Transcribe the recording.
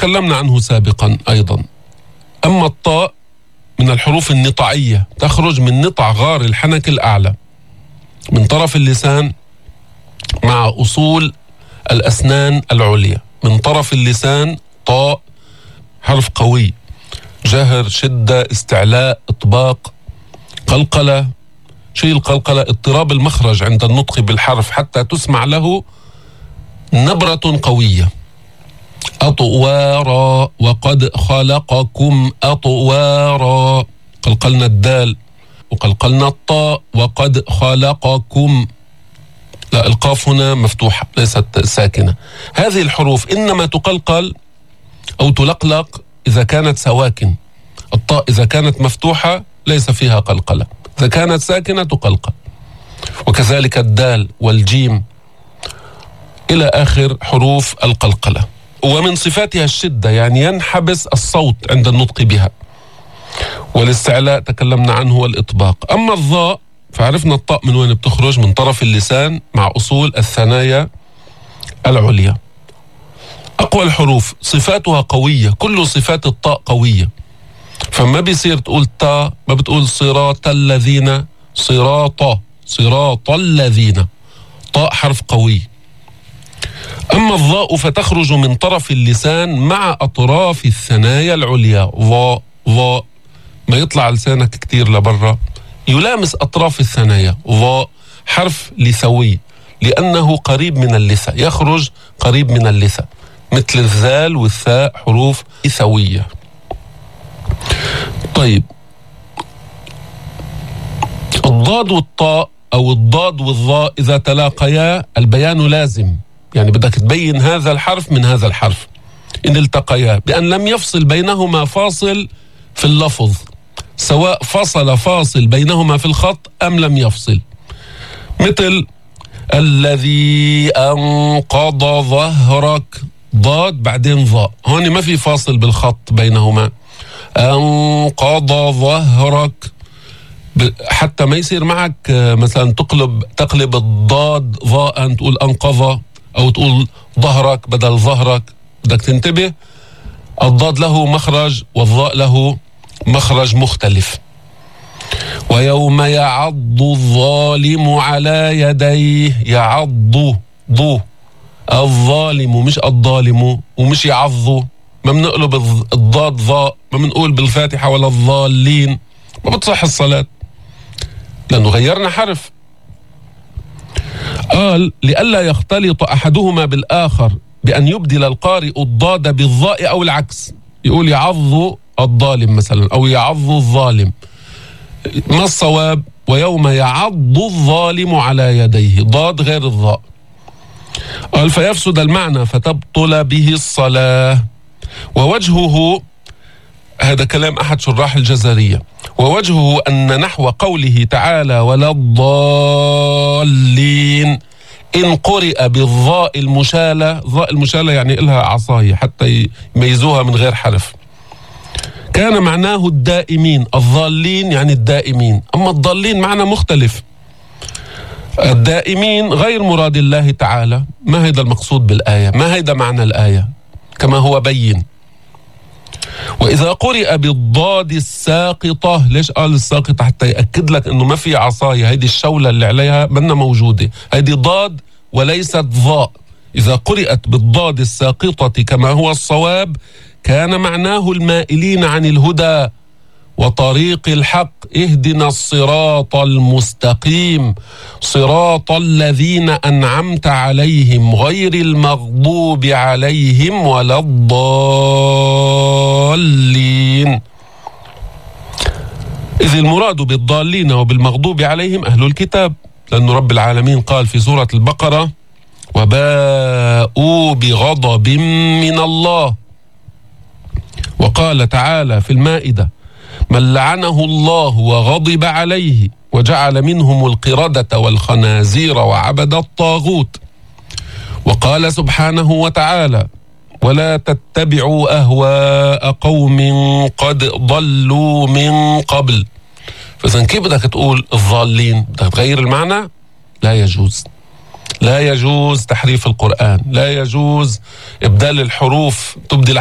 وتكلمنا عنه سابقا أيضا. أما الطاء من الحروف النطعية، تخرج من نطع غار الحنك الأعلى من طرف اللسان مع أصول الأسنان العليا. من طرف اللسان طاء، حرف قوي، جهر، شدة، استعلاء، إطباق، قلقلة. شيء القلقلة اضطراب المخرج عند النطق بالحرف حتى تسمع له نبرة قوية. أطوارا وقد خلقكم أطوارا، قلقلنا الدال وقلقلنا الطاء وقد خلقكم. لا، القاف هنا مفتوحة ليست ساكنة. هذه الحروف إنما تقلقل أو تلقلق إذا كانت سواكن. الطاء إذا كانت مفتوحة ليس فيها قلقلة، إذا كانت ساكنة تقلقل. وكذلك الدال والجيم إلى آخر حروف القلقلة. ومن صفاتها الشدة، يعني ينحبس الصوت عند النطق بها. والاستعلاء تكلمنا عنه، والإطباق. أما الضاء فعرفنا الطاء من وين بتخرج، من طرف اللسان مع أصول الثنايا العليا. أقوى الحروف صفاتها قوية، كل صفات الطاء قوية، فما بيصير تقول تا، ما بتقول صراط الذين، صراط الذين. طاء حرف قوي. أما الضاء فتخرج من طرف اللسان مع أطراف الثنايا العليا. ضاء ما يطلع لسانك كتير لبرا، يلامس أطراف الثنايا. ضاء حرف لثوي لأنه قريب من اللثة، يخرج قريب من اللثة، مثل الذال والثاء حروف لثوية. طيب، الضاد والطاء أو الضاد والضاء إذا تلاقيا البيان لازم، يعني بدك تبين هذا الحرف من هذا الحرف إن التقيا، بأن لم يفصل بينهما فاصل في اللفظ، سواء فصل فاصل بينهما في الخط أم لم يفصل. مثل الذي أنقض ظهرك، ضاد بعدين ضاء، هون ما في فاصل بالخط بينهما. أنقض ظهرك، حتى ما يصير معك مثلا تقلب الضاد ضاء، تقول أنقض، أو تقول ظهرك بدل ظهرك. بدك تنتبه، الضاد له مخرج والضاء له مخرج مختلف. ويوم يعض الظالم على يديه، يعض ضو، الظالم مش الظالم، ومش يعض. ما بنقلب الضاد ضاء، ما بنقول بالفاتحة ولا الضالين، ما بتصح الصلاة لأنه غيرنا حرف. قال لئلا يختلط أحدهما بالآخر بأن يبدل القارئ الضاد بالضاء أو العكس، يقول يعض الظالم مثلا أو يعض الظالم. ما الصواب؟ ويوم يعض الظالم على يديه، ضاد غير الضاء. قال فيفسد المعنى فتبطل به الصلاة. ووجهه، هذا كلام أحد شراح الجزرية، ووجهه أن نحو قوله تعالى ولا الضالين إن قرئ بالضاء المشالة، ضاء المشالة يعني إلها عصاية حتى يميزوها من غير حرف، كان معناه الدائمين. الضالين يعني الدائمين، أما الضالين معنى مختلف. الدائمين غير مراد الله تعالى، ما هيدا المقصود بالآية، ما هيدا معنى الآية كما هو بين. وإذا قرئ بالضاد الساقطة، ليش قال الساقطة؟ حتى يأكد لك أنه ما في عصاية، هيدي الشولة اللي عليها منا موجودة، هيدي ضاد وليست ضاء. إذا قرئت بالضاد الساقطة كما هو الصواب كان معناه المائلين عن الهدى وطريق الحق، اهدنا الصراط المستقيم صراط الذين أنعمت عليهم غير المغضوب عليهم ولا الضالين. إذ المراد بالضالين وبالمغضوب عليهم أهل الكتاب، لأن رب العالمين قال في سورة البقرة وباءوا بغضب من الله. وقال تعالى في المائدة من لعنه الله وغضب عليه وجعل منهم القردة والخنازير وعبد الطاغوت. وقال سبحانه وتعالى ولا تتبعوا أهواء قوم قد ضلوا من قبل. فإذن كيف بدك تقول الضالين؟ بدك تغير المعنى؟ لا يجوز، لا يجوز تحريف القرآن، لا يجوز إبدال الحروف تبدل